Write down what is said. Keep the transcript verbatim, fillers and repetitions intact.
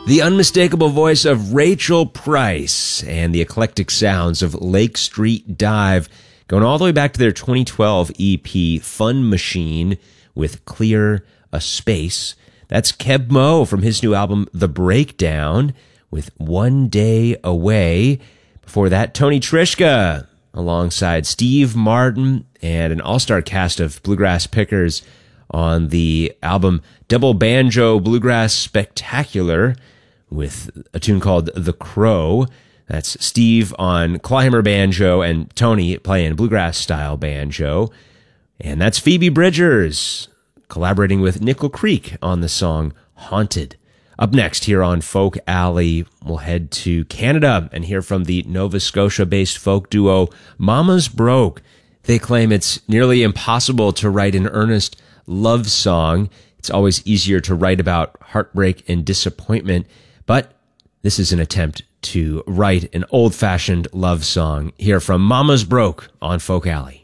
The unmistakable voice of Rachel Price and the eclectic sounds of Lake Street Dive, going all the way back to their twenty twelve E P Fun Machine with Clear a Space. That's Keb Mo from his new album The Breakdown with One Day Away. Before that, Tony Trischka alongside Steve Martin and an all-star cast of bluegrass pickers on the album Double Banjo Bluegrass Spectacular with a tune called The Crow. That's Steve on clawhammer banjo and Tony playing bluegrass-style banjo. And that's Phoebe Bridgers collaborating with Nickel Creek on the song Haunted. Up next here on Folk Alley, we'll head to Canada and hear from the Nova Scotia-based folk duo Mama's Broke. They claim it's nearly impossible to write an earnest love song. It's always easier to write about heartbreak and disappointment, but this is an attempt to write an old-fashioned love song. Here from Mama's Broke on Folk Alley.